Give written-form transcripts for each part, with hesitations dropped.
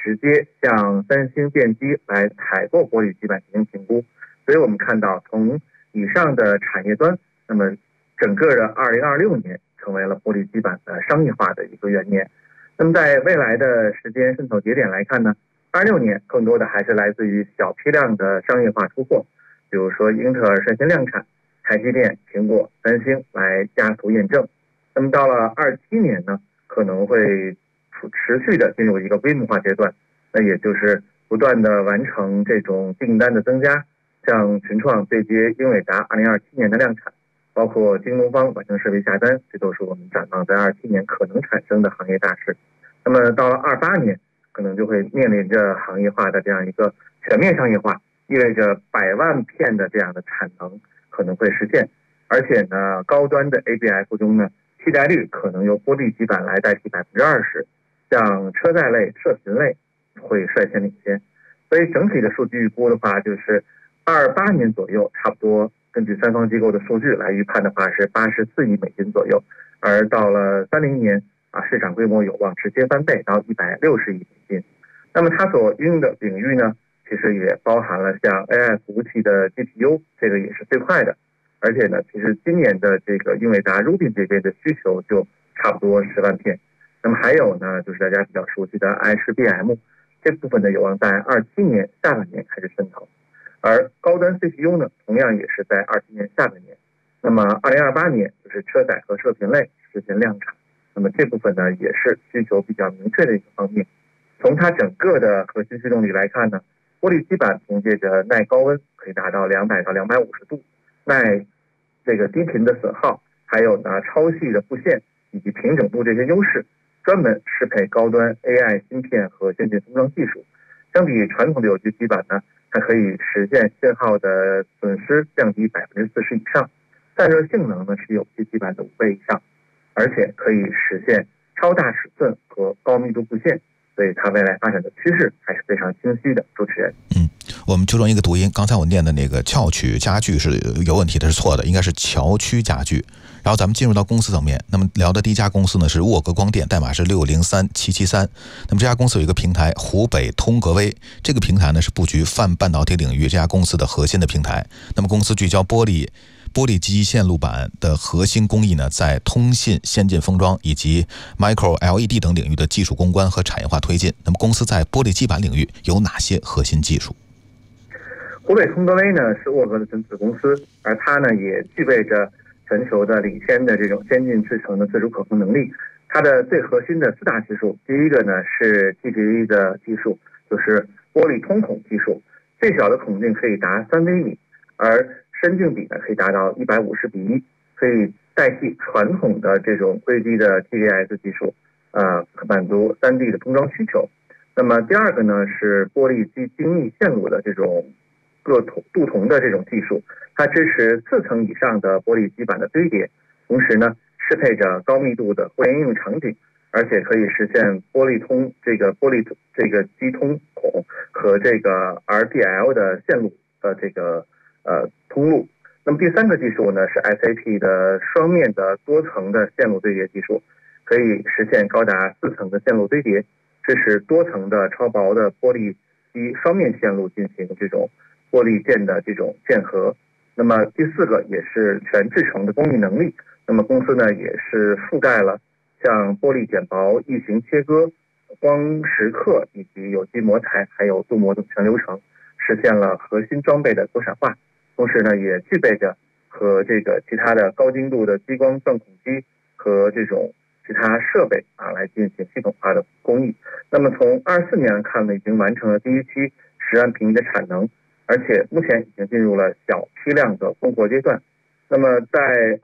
直接向三星电机来采购玻璃基板进行评估。所以我们看到，从以上的产业端，那么整个的2026年成为了玻璃基板的商业化的一个元年。那么在未来的时间渗透节点来看呢，26年更多的还是来自于小批量的商业化出货，比如说英特尔率先量产，台积电、苹果、三星来加速验证。那么到了27年呢，可能会持续的进入一个规模化阶段，那也就是不断的完成这种订单的增加，像群创对接英伟达2027年的量产，包括京东方完成设备下单，这都是我们展望在27年可能产生的行业大事。那么到了28年，可能就会面临着行业化的这样一个全面商业化，意味着100万片的这样的产能可能会实现，而且呢，高端的 ABF 中呢，替代率可能由玻璃基板来代替20%，像车载类、射频类会率先领先。所以整体的数据预估的话，就是28年左右，差不多根据三方机构的数据来预判的话是84亿美金左右，而到了30年市场规模有望直接翻倍到160亿美金。那么它所应用的领域呢，其实也包含了像 AI 服务器的 GPU， 这个也是最快的。而且呢，其实今年的这个英伟达 Rubin 这边的需求就差不多10万片。那么还有呢，就是大家比较熟悉的 ISBM， 这部分呢有望在27年下半年开始渗透。而高端 CPU 呢，同样也是在27年下半年。那么2028年就是车载和射频类实现量产。那么这部分呢，也是需求比较明确的一个方面。从它整个的核心驱动力来看呢，玻璃基板凭借着耐高温，可以达到200到250度，耐这个低频的损耗，还有呢超细的布线以及平整度这些优势，专门适配高端 AI 芯片和先进封装技术。相比传统的有机基板呢，它可以实现信号的损失降低40%以上，散热性能呢是有机基板的5倍以上，而且可以实现超大尺寸和高密度布线，所以它未来发展的趋势还是非常清晰的。主持人， 我们纠正一个读音，刚才我念的那个翘曲家具是有问题的，是错的，应该是桥区家具。然后咱们进入到公司层面，那么聊的第一家公司呢是沃格光电，代码是603773。那么这家公司有一个平台湖北通格微，这个平台呢是布局泛半导体领域这家公司的核心的平台。那么公司聚焦玻璃基线路板的核心工艺呢，在通信、先进封装以及 Micro LED 等领域的技术攻关和产业化推进。那么公司在玻璃基板领域有哪些核心技术？ 湖北通格微呢是沃格的子公司，而它呢也具备着全球的领先的这种先进制程的自主可控能力。它的最核心的4大技术，第一个呢是 TGV 的技术，就是玻璃通孔技术，最小的孔径可以达3微米，而深径比呢可以达到150:1，可以代替传统的这种硅基的 TVS 技术，满足3D 的封装需求。那么第二个呢是玻璃基精密线路的这种镀铜的这种技术，它支持4层以上的玻璃基板的堆叠，同时呢适配着高密度的互联应用场景，而且可以实现玻璃基通孔和这个 RDL 的线路通路。那么第三个技术呢是 SAP 的双面的多层的线路堆叠技术，可以实现高达4层的线路堆叠，支持多层的超薄的玻璃基双面线路进行这种玻璃件的这种键合。那么第4个也是全制程的工艺能力，那么公司呢也是覆盖了像玻璃剪薄、异形切割、光蚀刻以及有机磨材还有镀膜等全流程，实现了核心装备的国产化。同时呢也具备着和这个其他的高精度的激光钻孔机和这种其他设备来进行系统化的工艺。那么从24年看呢，已经完成了第一期10万平米的产能，而且目前已经进入了小批量的供货阶段。那么在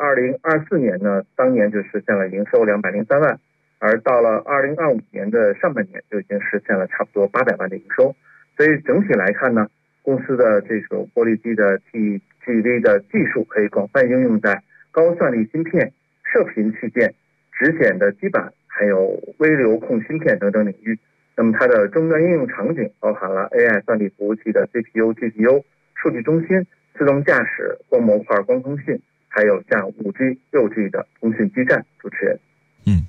2024年呢，当年就实现了营收203万，而到了2025年的上半年就已经实现了差不多800万的营收。所以整体来看呢，公司的这种玻璃基的 TGV 的技术可以广泛应用在高算力芯片、射频器件、直显的基板，还有微流控芯片等等领域。那么它的终端应用场景包含了 AI 算力服务器的 CPU、GPU、数据中心、自动驾驶、光模块光通信，还有像5G、6G 的通讯基站。主持人。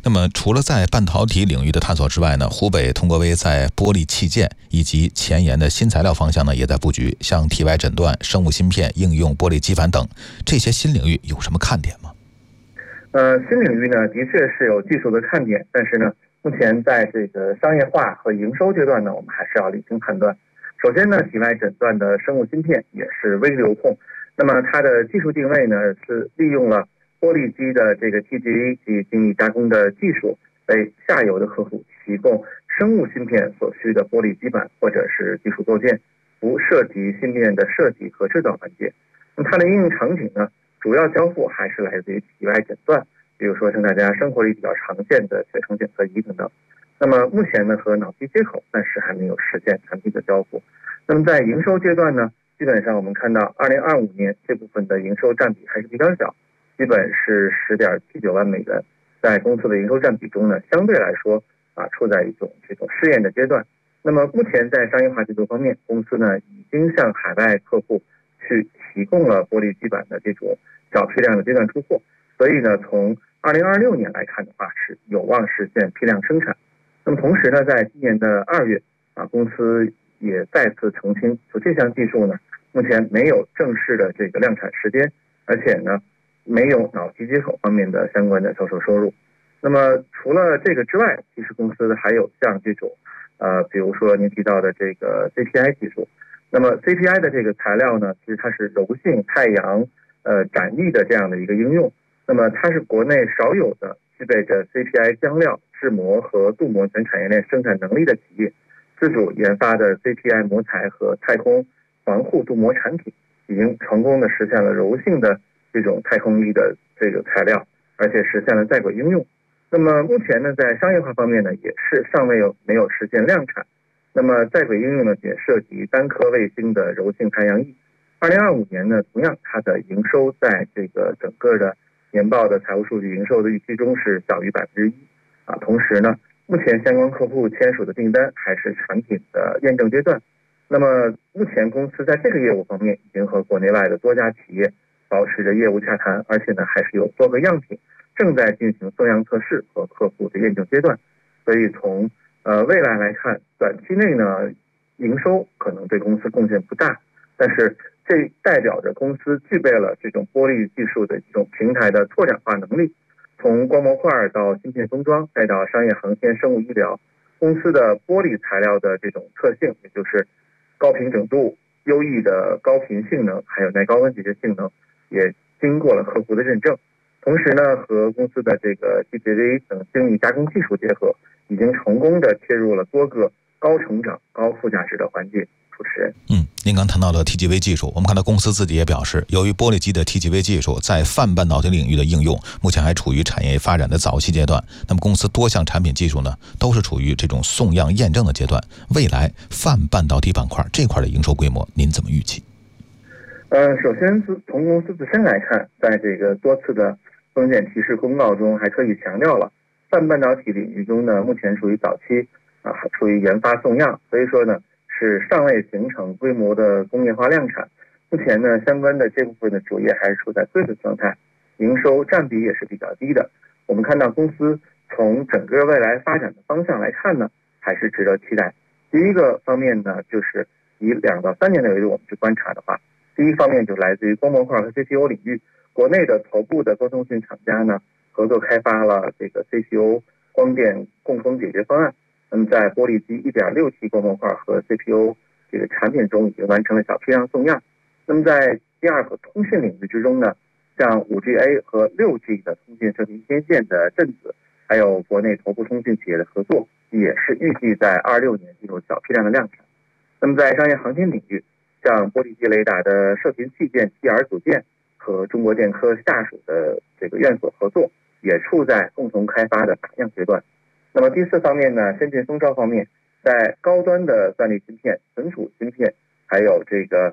那么除了在半导体领域的探索之外呢，湖北通国微在玻璃器件以及前沿的新材料方向呢也在布局，像体外诊断、生物芯片、应用玻璃基板等这些新领域有什么看点吗？ 新领域呢的确是有技术的看点，但是呢目前在这个商业化和营收阶段呢，我们还是要理性判断。首先呢，体外诊断的生物芯片也是微流控，那么它的技术定位呢是利用了玻璃基的这个 TGA 及精密加工的技术，为下游的客户提供生物芯片所需的玻璃基板或者是技术构件，不涉及芯片的设计和制造环节。那么它的应用场景呢，主要交付还是来自于体外诊断，比如说像大家生活里比较常见的血成检测仪等等。那么目前呢，和脑机接口暂时还没有实现产品的交付。那么在营收阶段呢，基本上我们看到2025年这部分的营收占比还是比较小，基本是10.79万美元，在公司的营收占比中呢，相对来说处在一种这种试验的阶段。那么目前在商业化技术方面，公司呢已经向海外客户去提供了玻璃基板的这种小批量的阶段出货，所以呢，从2026年来看的话，是有望实现批量生产。那么同时呢，在今年的2月公司也再次澄清，就这项技术呢，目前没有正式的这个量产时间，而且呢，没有脑机接口方面的相关的销售收入。那么除了这个之外，其实公司还有像这种比如说您提到的这个 CPI 技术。那么 CPI 的这个材料呢，其实它是柔性太阳展翼的这样的一个应用。那么它是国内少有的具备着 CPI 浆料、制模和镀膜全产业链生产能力的企业，自主研发的 CPI 模材和太空防护镀膜产品，已经成功的实现了柔性的这种太空衣的这个材料，而且实现了在轨应用。那么目前呢，在商业化方面呢，也是尚没有实现量产。那么在轨应用呢，也涉及单颗卫星的柔性太阳翼。2025年呢，同样它的营收在这个整个的年报的财务数据营收的预期中是小于1%。同时呢，目前相关客户签署的订单还是产品的验证阶段。那么目前公司在这个业务方面已经和国内外的多家企业保持着业务洽谈，而且呢还是有多个样品正在进行送样测试和客户的验证阶段。所以从未来来看，短期内呢营收可能对公司贡献不大，但是这代表着公司具备了这种玻璃技术的这种平台的拓展化能力。从光模块到芯片封装，再到商业航天、生物医疗，公司的玻璃材料的这种特性，也就是高平整度、优异的高频性能，还有耐高温这些性能，也经过了客户的认证。同时呢，和公司的这个 TGV 等精密加工技术结合，已经成功的切入了多个高成长、高附加值的环节。主持人， 您刚谈到了 TGV 技术，我们看到公司自己也表示，由于玻璃基的 TGV 技术在泛半导体领域的应用，目前还处于产业发展的早期阶段。那么公司多项产品技术呢，都是处于这种送样验证的阶段。未来泛半导体板块这块的营收规模，您怎么预期？ 首先从公司自身来看，在这个多次的风险提示公告中，还特意强调了泛半导体领域中呢，目前属于早期处于研发送样，所以说呢是尚未形成规模的工业化量产。目前呢，相关的这部分的主业还是处在亏损状态，营收占比也是比较低的。我们看到公司从整个未来发展的方向来看呢，还是值得期待。第一个方面呢，就是以2到3年的维度我们去观察的话，第一方面就来自于光模块和 CPO 领域，国内的头部的高通讯厂家呢，合作开发了这个 CPO 光电共封解决方案。那么在玻璃基 1.6T 光模块和 CPU 这个产品中已经完成了小批量送样。那么在第二个通讯领域之中呢，像 5G-A 和 6G 的通信射频天线的振子，还有国内头部通讯企业的合作，也是预计在26年进入小批量的量产。那么在商业航天领域，像玻璃基雷达的射频器件 TR 组件和中国电科下属的这个院所合作，也处在共同开发的打样阶段。那么第4方面呢，先进封装方面，在高端的算力芯片、存储芯片，还有这个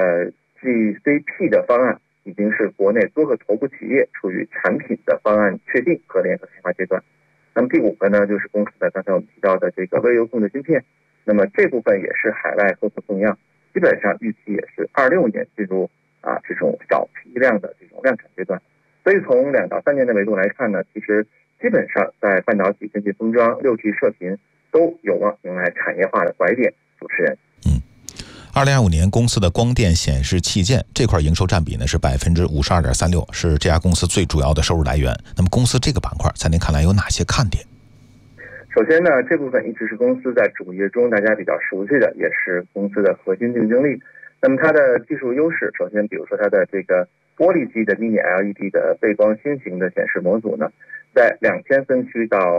GCP 的方案，已经是国内多个头部企业处于产品的方案确定和联合开发阶段。那么第5个呢，就是公司的刚才我们提到的这个微流控的芯片，那么这部分也是海外合作送样，基本上预期也是26年进入这种小批量的这种量产阶段。所以从2到3年的维度来看呢，其实基本上在半导体、跟进封装、6G 射频都有望迎来产业化的拐点。主持人 ，2025年公司的光电显示器件这块营收占比呢是52.36%，是这家公司最主要的收入来源。那么公司这个板块在您看来有哪些看点？ 首先呢，这部分一直是公司在主业中大家比较熟悉的，也是公司的核心竞争力。那么它的技术优势，首先比如说它的这个玻璃基的 Mini LED 的背光新型的显示模组呢，在2000分区到